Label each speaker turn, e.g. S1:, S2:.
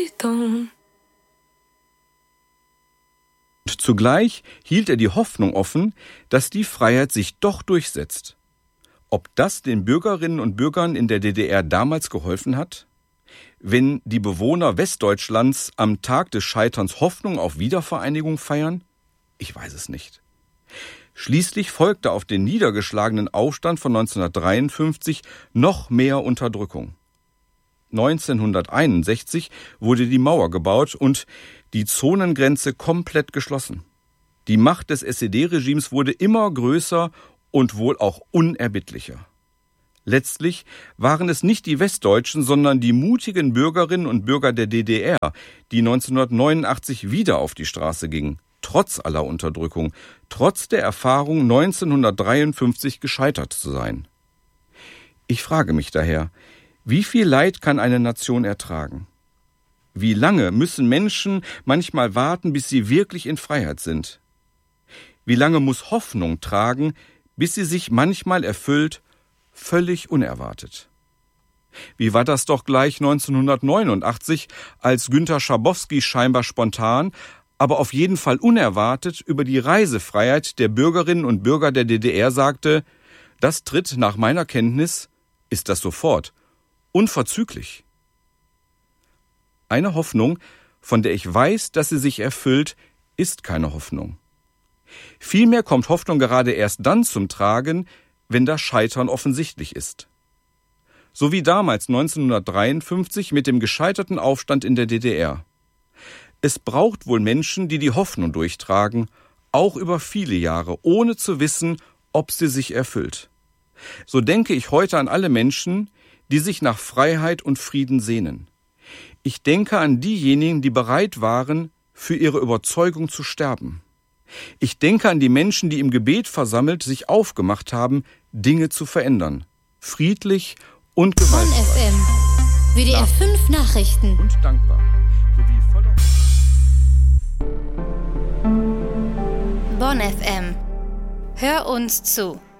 S1: escrito.
S2: Und zugleich hielt er die Hoffnung offen, dass die Freiheit sich doch durchsetzt. Ob das den Bürgerinnen und Bürgern in der DDR damals geholfen hat? Wenn die Bewohner Westdeutschlands am Tag des Scheiterns Hoffnung auf Wiedervereinigung feiern? Ich weiß es nicht. Schließlich folgte auf den niedergeschlagenen Aufstand von 1953 noch mehr Unterdrückung. 1961 wurde die Mauer gebaut und die Zonengrenze komplett geschlossen. Die Macht des SED-Regimes wurde immer größer und wohl auch unerbittlicher. Letztlich waren es nicht die Westdeutschen, sondern die mutigen Bürgerinnen und Bürger der DDR, die 1989 wieder auf die Straße gingen, trotz aller Unterdrückung, trotz der Erfahrung, 1953 gescheitert zu sein. Ich frage mich daher, wie viel Leid kann eine Nation ertragen? Wie lange müssen Menschen manchmal warten, bis sie wirklich in Freiheit sind? Wie lange muss Hoffnung tragen, bis sie sich manchmal erfüllt, völlig unerwartet? Wie war das doch gleich 1989, als Günter Schabowski scheinbar spontan, aber auf jeden Fall unerwartet über die Reisefreiheit der Bürgerinnen und Bürger der DDR sagte, das tritt nach meiner Kenntnis, ist das sofort, unverzüglich. Eine Hoffnung, von der ich weiß, dass sie sich erfüllt, ist keine Hoffnung. Vielmehr kommt Hoffnung gerade erst dann zum Tragen, wenn das Scheitern offensichtlich ist. So wie damals 1953 mit dem gescheiterten Aufstand in der DDR. Es braucht wohl Menschen, die die Hoffnung durchtragen, auch über viele Jahre, ohne zu wissen, ob sie sich erfüllt. So denke ich heute an alle Menschen, die sich nach Freiheit und Frieden sehnen. Ich denke an diejenigen, die bereit waren, für ihre Überzeugung zu sterben. Ich denke an die Menschen, die im Gebet versammelt sich aufgemacht haben, Dinge zu verändern. Friedlich und gewaltfrei.
S3: Bonn FM. WDR 5 Nachrichten.
S2: Und dankbar. Sowie voller
S3: Bonn FM. Hör uns zu.